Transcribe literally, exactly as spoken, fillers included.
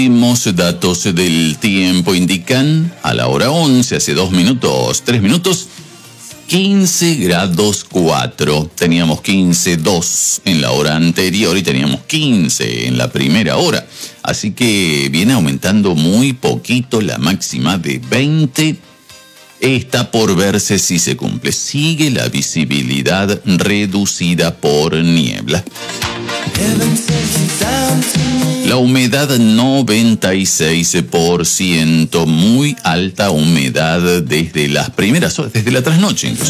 Últimos datos del tiempo indican a la hora once, hace dos minutos, tres minutos, quince grados cuatro. Teníamos quince dos en la hora anterior y teníamos quince en la primera hora. Así que viene aumentando muy poquito, la máxima de veinte. Está por verse si se cumple. Sigue la visibilidad reducida por niebla. La humedad noventa y seis por ciento, muy alta humedad desde las primeras horas, desde la trasnoche incluso.